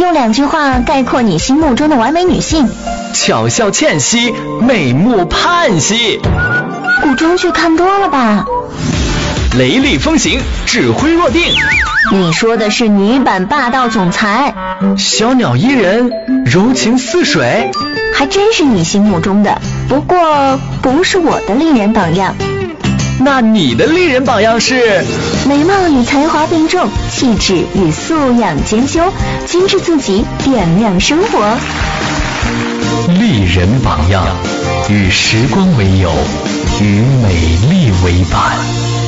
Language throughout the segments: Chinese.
用2句话概括你心目中的完美女性。 巧笑倩兮，美目盼兮。 古装剧看多了吧？ 雷厉风行，指挥若定。 你说的是女版霸道总裁。 小鸟依人，柔情似水。 还真是你心目中的，不过不是我的丽人榜样。 那你的丽人榜样是？ 美貌与才华并重，气质与素养兼修，精致自己，点亮生活。 丽人榜样，与时光为友，与美丽为伴。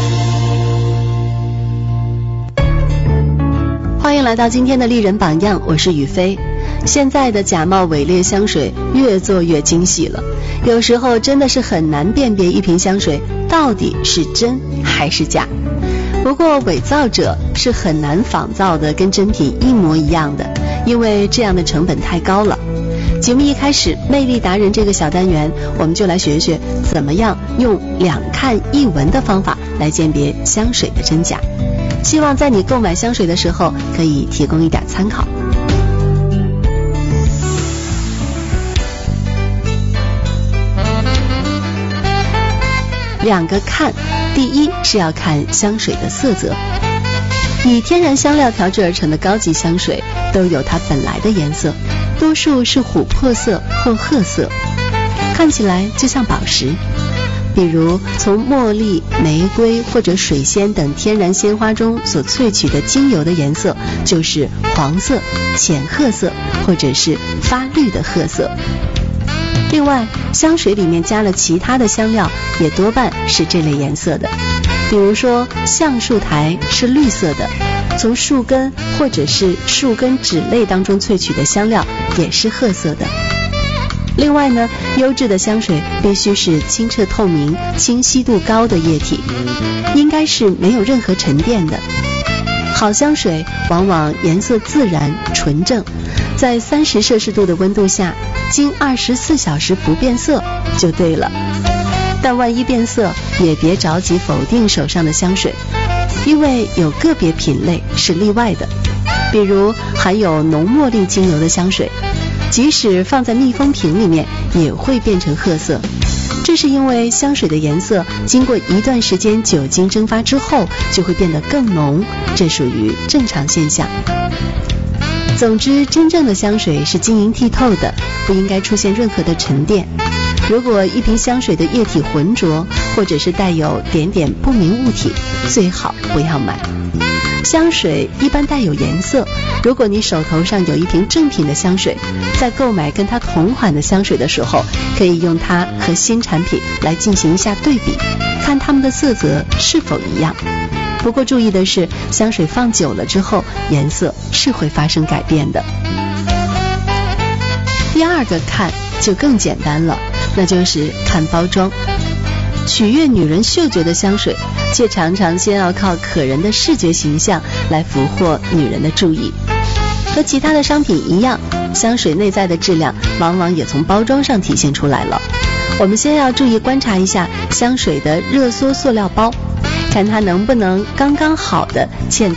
欢迎来到今天的丽人榜样，我是雨飞。现在的假冒伪劣香水越做越精细了，有时候真的是很难辨别一瓶香水到底是真还是假。不过伪造者是很难仿造的跟真品一模一样的，因为这样的成本太高了。节目一开始，魅力达人这个小单元，我们就来学学怎么样用2看1闻的方法来鉴别香水的真假。希望在你购买香水的时候可以提供一点参考。2个看，第一是要看香水的色泽。以天然香料调制而成的高级香水都有它本来的颜色，多数是琥珀色或褐色，看起来就像宝石。比如从茉莉、玫瑰或者水仙等天然鲜花中所萃取的精油的颜色就是黄色、浅褐色或者是发绿的褐色。另外，香水里面加了其他的香料也多半是这类颜色的，比如说橡树苔是绿色的，从树根或者是树根脂类当中萃取的香料也是褐色的。另外呢，优质的香水必须是清澈透明、清晰度高的液体，应该是没有任何沉淀的。好香水往往颜色自然纯正，在30摄氏度的温度下，经24小时不变色就对了。但万一变色，也别着急否定手上的香水，因为有个别品类是例外的，比如含有浓茉莉精油的香水，即使放在密封瓶里面也会变成褐色。这是因为香水的颜色经过一段时间酒精蒸发之后就会变得更浓，这属于正常现象。总之，真正的香水是晶莹剔透的，不应该出现任何的沉淀。如果一瓶香水的液体浑浊，或者是带有点点不明物体，最好不要买。香水一般带有颜色，如果你手头上有一瓶正品的香水，在购买跟它同款的香水的时候，可以用它和新产品来进行一下对比，看它们的色泽是否一样。不过注意的是，香水放久了之后，颜色是会发生改变的。第2个看就更简单了，那就是看包装。取悦女人嗅觉的香水，却常常先要靠可人的视觉形象来俘获女人的注意。和其他的商品一样，香水内在的质量往往也从包装上体现出来了。我们先要注意观察一下香水的热缩塑料包，看它能不能刚刚好的嵌